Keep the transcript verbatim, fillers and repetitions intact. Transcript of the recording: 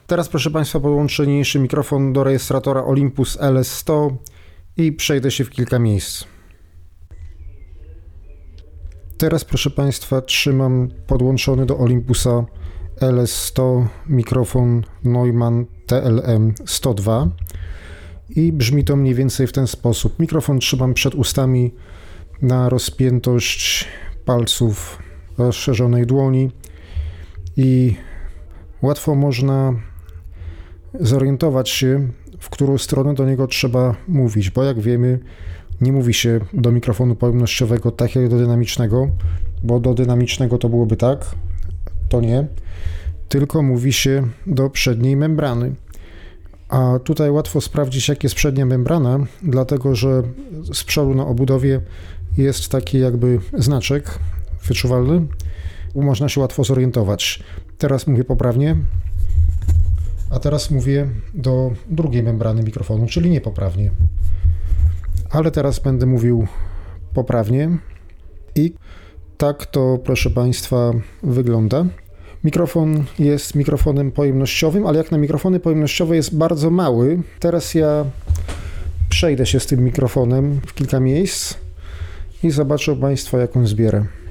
Teraz proszę Państwa podłączę niniejszy mikrofon do rejestratora Olympus L S sto i przejdę się w kilka miejsc. Teraz proszę Państwa trzymam podłączony do Olympusa L S sto mikrofon Neumann T L M sto dwa i brzmi to mniej więcej w ten sposób. Mikrofon trzymam przed ustami na rozpiętość palców rozszerzonej dłoni i łatwo można zorientować się, w którą stronę do niego trzeba mówić, bo jak wiemy, nie mówi się do mikrofonu pojemnościowego tak jak do dynamicznego, bo do dynamicznego to byłoby tak, to nie, tylko mówi się do przedniej membrany. A tutaj łatwo sprawdzić, jak jest przednia membrana, dlatego że z przodu na obudowie jest taki jakby znaczek wyczuwalny. Można się łatwo zorientować. Teraz mówię poprawnie, a teraz mówię do drugiej membrany mikrofonu, czyli niepoprawnie. Ale teraz będę mówił poprawnie i tak to, proszę Państwa, wygląda. Mikrofon jest mikrofonem pojemnościowym, ale jak na mikrofony pojemnościowe jest bardzo mały. Teraz ja przejdę się z tym mikrofonem w kilka miejsc i zobaczą Państwo, jak on zbierę.